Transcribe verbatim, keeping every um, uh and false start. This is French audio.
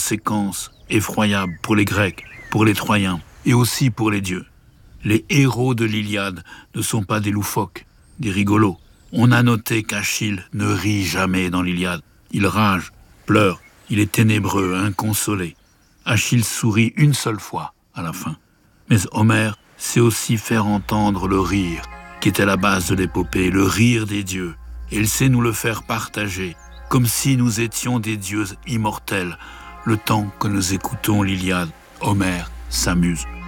conséquences effroyables pour les Grecs, pour les Troyens et aussi pour les dieux. Les héros de l'Iliade ne sont pas des loufoques, des rigolos. On a noté qu'Achille ne rit jamais dans l'Iliade. Il rage, pleure, il est ténébreux, inconsolé. Achille sourit une seule fois à la fin. Mais Homère sait aussi faire entendre le rire, qui était la base de l'épopée, le rire des dieux. Et il sait nous le faire partager, comme si nous étions des dieux immortels, le temps que nous écoutons l'Iliade. Homère s'amuse.